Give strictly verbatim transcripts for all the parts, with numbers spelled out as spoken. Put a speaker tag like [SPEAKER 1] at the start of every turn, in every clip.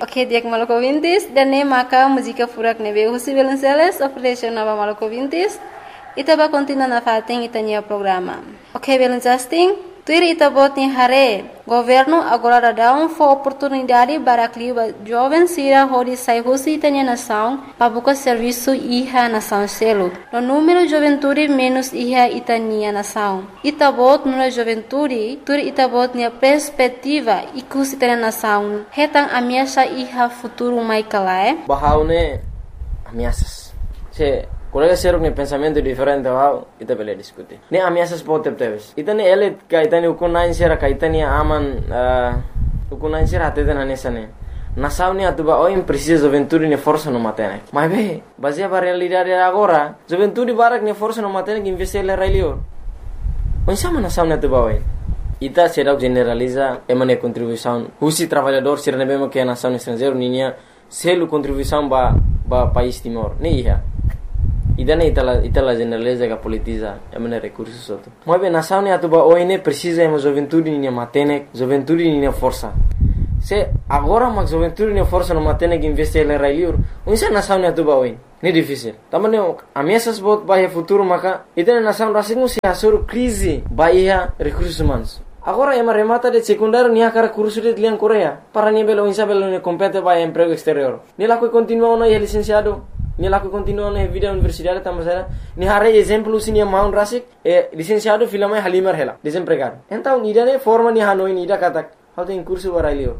[SPEAKER 1] Ok, dia Maluku Vintis dan ne maka música furak nebe Husi Belenceles Operation Nova Maluku Vintis. Ita ba continua na fating itanya programa. Ok, Belencasting. Tuir ita bot ni hare. Governo agora dá um for oportunidade para que os jovens sira hori sai Husi itanya nação para buscar serviço iha nação selo. No número juventude menos iha itania nação. Ita bot no juventude, tuir ita bot ni perspectiva ikus itanya nação. Hetang ameaça iha futuro mai kalae.
[SPEAKER 2] Bahaune ameaças. Se colega ser um pensamento diferente, wow, ita bele discutir. Ne ameaças pode ter. Ita ne ele ka ita ne ukunain sera ka ita ne aman ukunain sera até na nessa ne. Nação ne atuba oi precisa juventude ne força no matene. Mas be, baseia para realidade agora, juventude barak ne força no matene que investir le railio. Onde sama nação ne atuba oi. Ita será generaliza emane contribuição. Husi trabalhador ser ne bemo que nação estrangeiro ninya selo contribuição ba ba país Timor. Ne ia. Idane itala itala generaliza que politiza emane recursos outro. Mas bem nação ne atuba oi ne precisa emo juventude ne matene, juventude ne força. Se agora mas juventude ne força no matene que investir le railio. Onde nação ne atuba oi. Ne difícil. Tamane ameaças bot bahia futuro maka itane nação rasingu se asur crise bahia recursos humanos. Agora ema remata de secundário nia cara curso de lian Coreia. Para ni belo insa belo ne compete bahia emprego exterior. Ni la coi continua na licenciado. Ni la coi continua na vida universidade tamasera. Ni hare exemplo sinia maun rasik e licenciado filama halimar hela desempregado. Então ida ne forma ni hanoi ni ida katak. How tem curso barailio.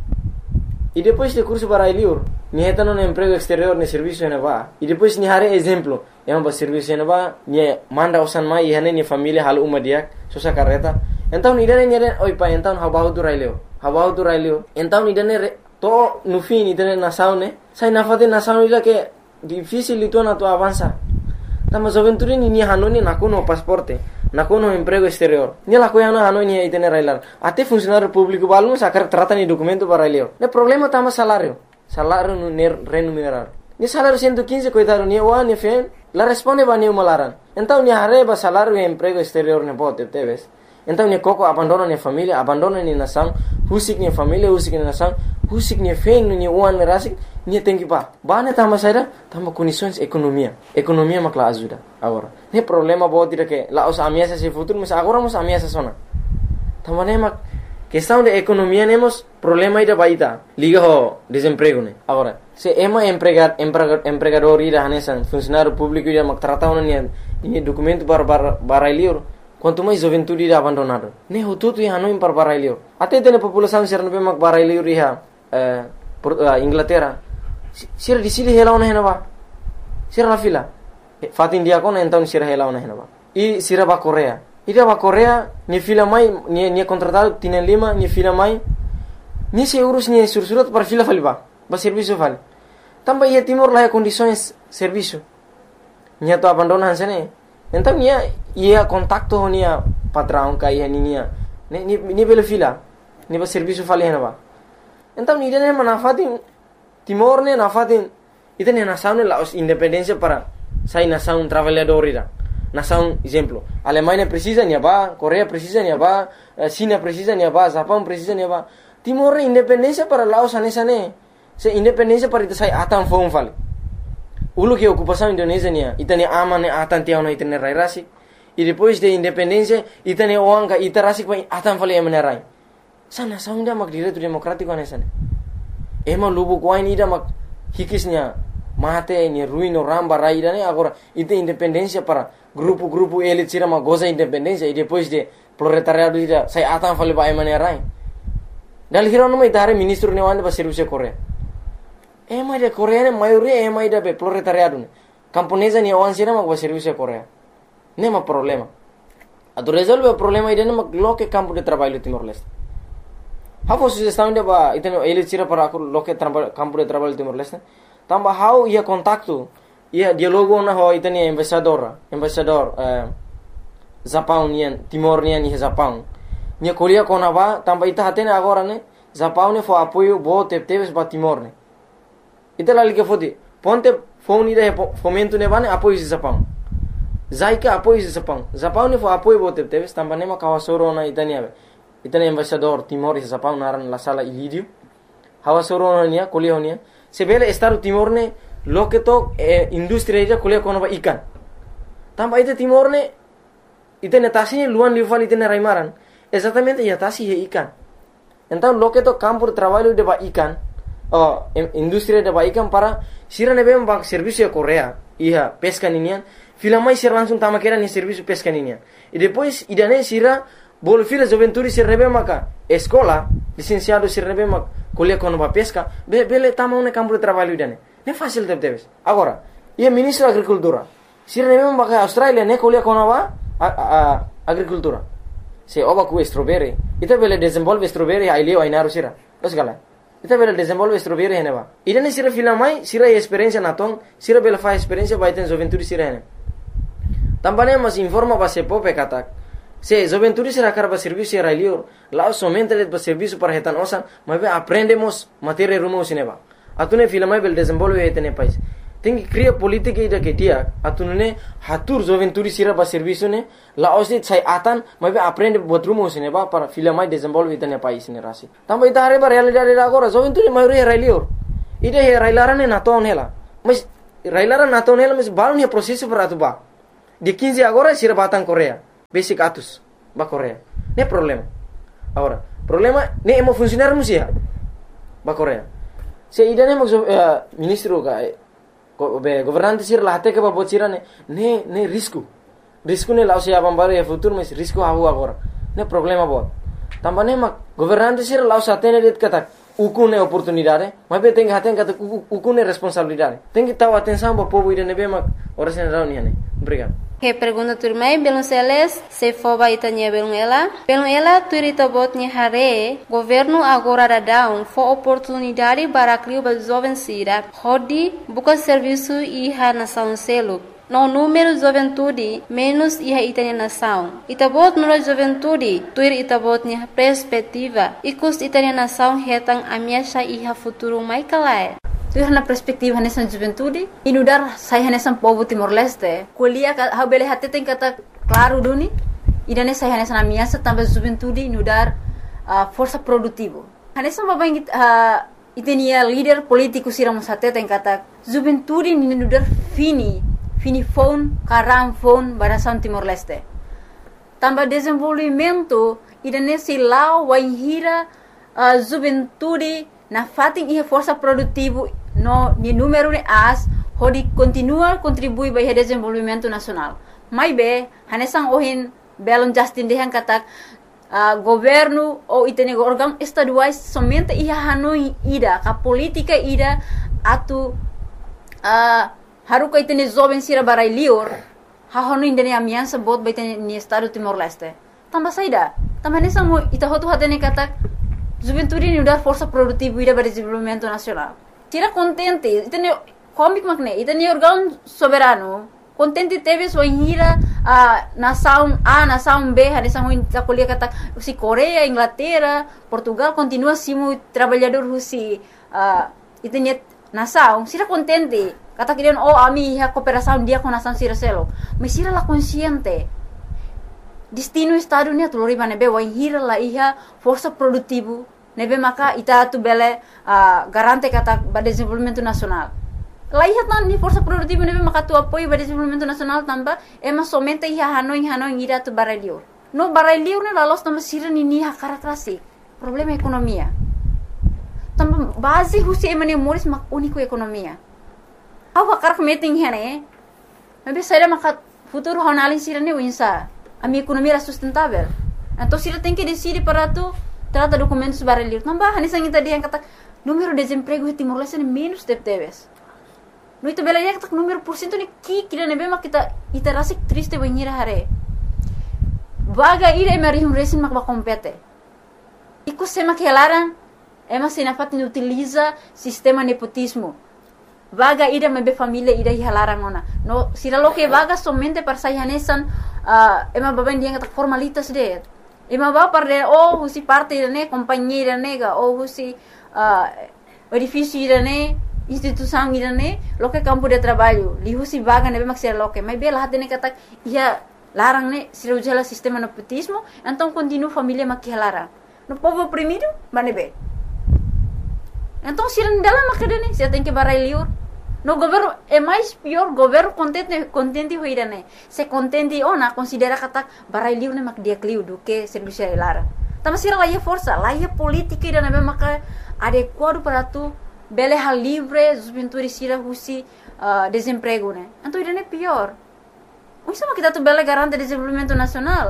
[SPEAKER 2] E depois de curso barailio, ni hetano no emprego exterior ne serviço ne va. E depois ni hare exemplo, ema ba serviço ne va, ni manda usan mai hane ni família hal uma dia, sosa carreta. Então ni dane ni dane oi pa então habahu tu railio. Habahu tu railio. Então ni dane to no fim ni dane nação ne. Sai na fate nação ila que difícil itu na tu avança. Tama juventude ni ni hanoni nakuno pasporte. Nakuno emprego exterior. Ni la coisa não hanoni aí tem railar. Até funcionário público balmo sacar trata ni documento para railio. Ne problema tama salário. Salário no remunerado. Ni salário cento e quinze coitado ni o ani fen. La responde ba ni malaran. Então ni arreba salário e emprego exterior ne pode teves. Então ni coco abandona ni família, abandona ni nação, husik ni família, husik ni nação, husik ni fen ni uan rasik, ni tem que ba. Ba ne tama saída, tama condições economia. Economia makla ajuda agora. Ne problema bo tira que lá os ameaças e futuro, mas agora os ameaças sona. Tama ne mak questão de economia nemos problema ida baita. Liga ho desemprego ne. Agora, se ema empregar empregador ida hanesan funcionário público ida mak trata ona ni ni documento bar bar barailio. Quanto mais juventude ida abandonado. Ne ho tudo e hanoi par barailio. Até tem população ser no be mak barailio riha eh Inglaterra. Sira di sini hela ona henaba. Sira la fila. Fatin dia kon então sira hela ona henaba. E sira ba Coreia. Ida ba Coreia ni fila mai ni ni contratado tienen lima ni fila mai. Ni se urus ni sursurat para fila faliba. Ba serviço fal. Também ia Timor lá condições serviço. Nia to abandona hansene. Então nia ia contacto nia patrão ka ia nia. Ni ni ni bela fila. Ni ba serviço fali henaba. Então ni dene manafatin Timor ne nafatin ita ne nação ne la independência para sai nação trabalhador ira. Nação exemplo. Alemanha precisa nia ba, Coreia precisa nia ba, China precisa nia ba, Japão precisa nia ba. Timor ne independência para Laos anesa ne. Se independência para ita sai atan fom fal. Ulu que ocupação Indonésia nia, ita ne aman ne atan tiao na ita ne rai rasi. E depois de independência ita ne oanga ita rasi pa atan fal emane rai. Sa nação dia mak direito democrático anesa ne. Ema lubu kuain ida mak hikisnya mate ni ruino ramba raida ne agora ita independência para grupo-grupo elit sira ma goza independência e depois de proletariado ida sai atan fale ba emane rai. Dal hiro no mai tare ministro ne wanda ba serviço Coreia. Ema de Coreia ne maioria ema ida be proletariado ne. Camponesa ne wan sira ma ba serviço Coreia. Ne ma problema. Ado resolve o problema ida ne ma loke campo de trabalho Timor-Leste. How sugestão de ba iteno ele tira para aku loke campo de trabalho Timor-Leste. Tamba how ia contacto ia dialogo na ho itani embaixador, embaixador eh Japão nian Timor nian ni Japão. Nia kolia kona ba tamba ita hatene agora ne Japão ne fo apoio bo te teves ba Timor ne. Ita lali ke fodi ponte phone ida fomento ne bane apoio Japão. Zaika apoio Japão. Japão ne fo apoio bo te teves tamba ne ma kawasoro na itani ave. Itani embaixador Timor e Japão naran la sala Ilídio. hawa soro nia kuliah nia sebele Estado Timor ne loke to eh, industri aja kuliah kono ba ikan tamba ite Timor ne ite netasi luan lival ite ne raimaran exatamente ya tasi he ikan então loke to campo de trabalho de ba ikan oh industri de ba ikan para sira ne bem ba serviço ya Korea iya pesca ninian fila mai sira langsung tama kera ni serviço pesca ninian e depois idane sira bol fila juventude sira ne bem maka escola licenciado sira ne bem maka kuliah kono ba pesca be bele tama ne campo de trabalho idane ne fácil teve teves agora ia ministro agricultura sira ne bem maka Australia ne kuliah kono ba a, a, agricultura se oba ku strawberry ita bele desenvolve strawberry ai leo ai naru sira os gala ita bele desenvolve strawberry hene ba idane sira fila mai sira experiência na tong sira bele fa experiência ba iten juventude sira hene tambane mas informa ba se pope katak se juventude sira karba serviço era leo lá somente de serviço para retan osan mas aprendemos matéria rumo sineba atune fila mai bele desenvolve etene país tem que criar política ida que dia atune hatur juventude sira ba serviço ne la osit sai atan mas aprende botrumo sineba para fila mai desenvolve etene país ne rasi tamba ita hare ba realidade agora juventude mai era leo ida he railarane na ton hela mas railara na ton hela mas balon he processo para atuba de quinze agora sira batang Korea basic atus ba Korea ne problema agora problema ne emo funcionar musia ba Korea se ida ne mo uh, ministro ka Go, be governante sir la hate ke ba bocira ne ne ne risco risco ne lao se abambare e futuro mas risco hawo agora ne problema bo tambane ma governante sir lao sa tene det kata ukune oportunidade mas be tem haten kata ukune responsabilidade tem que taw atenção ba povo ida ne be ma ora sen rauni ne obrigado.
[SPEAKER 1] Que pergunta turmai belum seles se foba itanya belum ela belum ela turita botnya hare governo agora dadão fo oportunidade para criar ba jovem sira hodi buka serviço iha nação selo no número juventude menos iha itanya nação itabot no juventude tuir itabotnya perspectiva ikus itanya nação hetang amiasha iha futuro mai kalai tu na perspektiva nessa juventude inudar saya nessa povo Timor Leste kuliah ha bele hate tem kata claro duni idane saya nessa amiasa tambah juventude inudar uh, força produtivo nessa babang uh, itenia líder político siramos hate tem kata juventude inudar fini fini phone karam phone barasan Timor Leste tambah desenvolvimento idane silau waihira uh, juventude na fating ia força produtivo no ni número de as hodi continua contribui para o desenvolvimento nacional mai be hanesang ohin belon justin dehan katak uh, governo ou itene órgão estaduais somente ia hanoi ida ka política ida atu uh, haruka itene jovem sira barai lior ha hanoi indene amiança bot ba itene ni estado Timor Leste tamba saida tamba hanesang mo ita hotu hatene katak juventude ni udar força produtiva ida para desenvolvimento nacional tira contente itene comic magne itene órgão soberano contente teve sua hira a nação A nação B hanesang ho kuliah kata si Korea Inglaterra Portugal continua simu trabalhador husi uh, itene nação sira contente kata kirian oh ami ha cooperação dia com nação sira selo mas sira la consciente destino estado nia tulori bane be wa hira la iha força produtivo nebe maka ita tu bele uh, garante kata ba desenvolvimento nacional la iha tan ni força produtivo nebe maka tu apoio ba desenvolvimento nacional tamba ema somente iha hanoi hanoi ira tu baralior no baralior ne la los tamba sira ni ni ha karakrasi problema ekonomia tamba base husi emane moris mak único ekonomia awa karak meeting hene nebe saira maka futuro honalin sira ne winsa a minha economia era sustentável. Então, se ela tem que decidir para tu trata documentos baralhos, não vai, nem sangue tadi yang kata número de desemprego em Timor Leste é menos de teves. No itu bela yang kata número por cento ni ki kira nebe mak kita ita rasik triste banhira hare. Vaga ira emari um resin mak ba compete. Iku sema que elaran ema sinafat ni utiliza sistema nepotismo. Vaga ida mebe família ida hilaran ona. No sira lo que vaga somente para sayanesan uh, ema baben dia kata formalitas de. Ema ba para oh husi parte ne companheira nega oh husi uh, edifício ida ne instituição ida ne lo que campo de trabalho li husi vaga nebe mak sira lo que mas bela hatene kata ia larang ne sira ujala sistema nepotismo então continua família mak hilaran. No povo oprimido manebe.
[SPEAKER 3] Então, se ele dalam makadani, você tem que barai liur. No governo é mais pior, governo contente contente hoira né. Se contente ona considera kata barai liur né mak dia kliu do que serviço lara. Tama sira lá é força, lá é política ira né maka adequado para tu bele hal livre, juventude sira husi uh, desemprego né. Então ira né pior. O sama kita tu bele garante desenvolvimento nacional.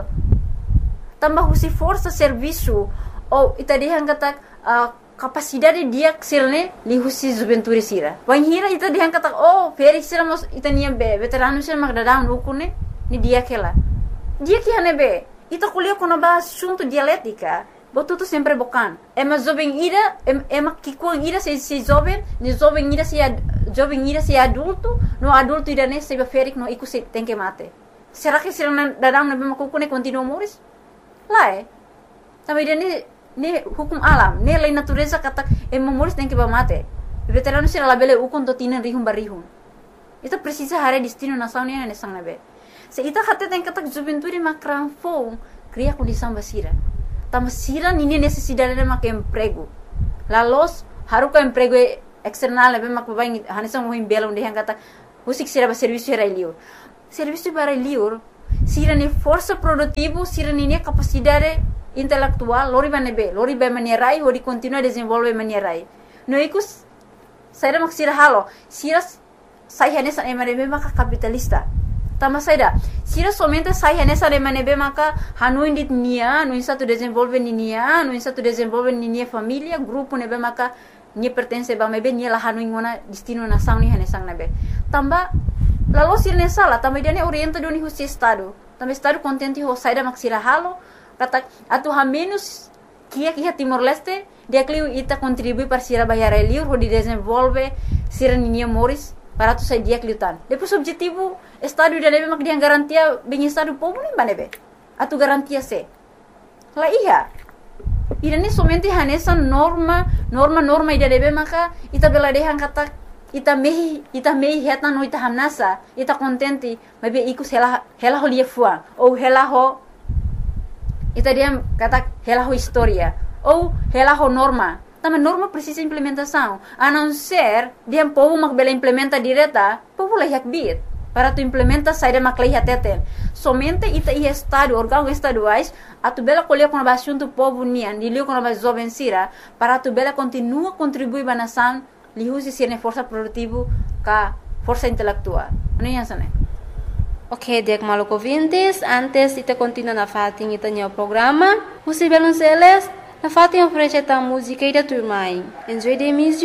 [SPEAKER 3] Tambah husi força serviço ou ita dihan kata uh, capacidade dia ksirne li husi juventude sira. Wan hira ita dihan kata oh feri sira mos ita niya be veterano sira magdadam ukune ni dia kela. Dia que hane be ita kuliah kono ba assunto dialética. Botu tu sempre bokan. Ema jovem ira ema kikuang ira se se jovem ni jovem ira se jovem ira se adulto no adulto ira ne se ba ferik no iku se tem que mate. Será que sira dadam na be makukune continua moris? Lá é. Também ni ni hukum alam, ni lei natureza kata e memoris tem que bamate. Veterano sira labele ukon to tinan rihum barihum. Ita precisa hare destino nação ni ne sang nabe. Se ita kata tem kata juventude makran fo, cria condição basira. Tama sira ni necessidade de mak emprego. Lalos haruka emprego external nabe mak babai hanisang mo himbela onde kata usik sira ba serviço era liur. Serviço para liur, sira ni força produtivo, sira ni capacidade intelectual, lori ba nebe, lori ba manierai, lori continua desenvolve manierai. No ikus, saya mak sira halo, sira saya nessa emanebe maka capitalista. Tama saya sira somente saya nessa emanebe maka hanu indit nia, no satu desenvolve ni nia, no satu desenvolve ni nia família, grupo nebe maka ni pertence ba mebe ni la hanu ingona destino nação ni hanesang nebe. Tamba lalu sira nessa la, tamba dia ne orienta doni husi estado. Tamba estado contente ho saya mak sira halo. Kata atu ha menos kia kia Timor Leste dia kliu ita contribui para sira bayar liur ho di desenvolve sira ninia moris para tu sai dia kliutan. Depois objetivo estado dia lebe mak dia garantia bem estado povo nem banebe. Atu garantia se. La iya. Ira ni somente hanesa norma norma norma ida lebe maka ita bela dehan kata ita mehi ita mehi heta no ita hamnasa ita contente mabe ikus hela hela ho lia fua ou hela ho ita dia kata hela ho história ou hela ho norma. Também norma precisa implementação. A não ser dia povo mak bela implementa direta, povo leh yakbit. Para tu implementa saída mak leh hateten. Somente ita i estado órgão estaduais a tu bela colher com a assunto povo nian, di liu com a jovem sira, para tu bela continua contribuir ba nação, li husi sirne força produtivo ka força intelectual. Ano yan sana?
[SPEAKER 1] Ok, diak maluco ouvintes, antes ita continua na fating ita niya programa, Husi Belonceles, na fating oferece ta música ida turmai. Enjoy the music.